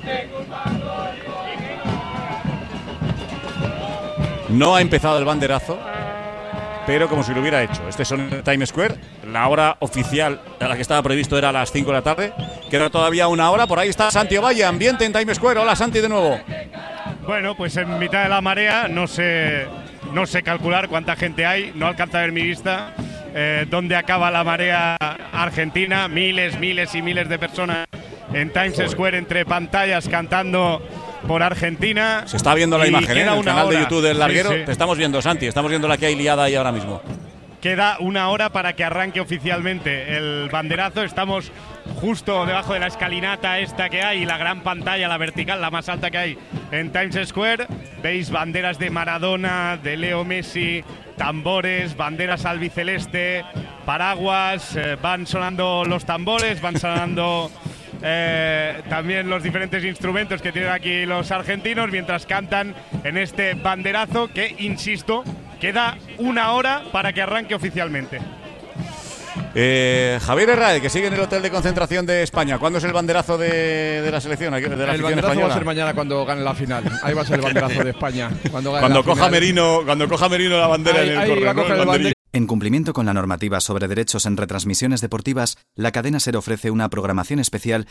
No ha empezado el banderazo, pero como si lo hubiera hecho. Este es en Times Square. La hora oficial a la que estaba previsto era a las 5 de la tarde. Queda todavía una hora. Por ahí está Santi Ovalle, ambiente en Times Square. Hola, Santi, de nuevo. Bueno, pues en mitad de la marea, no sé calcular cuánta gente hay. No alcanza a ver mi vista dónde acaba la marea argentina. Miles y miles de personas en Times Square entre pantallas cantando por Argentina. Se está viendo la imagen en el canal de YouTube del Larguero. Sí. Te estamos viendo, Santi. Estamos viendo la que hay liada ahí ahora mismo. Queda una hora para que arranque oficialmente el banderazo. Estamos justo debajo de la escalinata esta que hay, la gran pantalla, la vertical, la más alta que hay en Times Square. Veis banderas de Maradona, de Leo Messi, tambores, banderas albiceleste, paraguas, van sonando los tambores, van sonando también los diferentes instrumentos que tienen aquí los argentinos mientras cantan en este banderazo que, insisto, queda una hora para que arranque oficialmente. Javier Herráez, que sigue en el hotel de concentración de España. ¿Cuándo es el banderazo de la selección? De la el afición banderazo española va a ser mañana cuando gane la final. Ahí va a ser el banderazo de España. Cuando coja Merino la bandera en el correo. En cumplimiento con la normativa sobre derechos en retransmisiones deportivas, la cadena SER ofrece una programación especial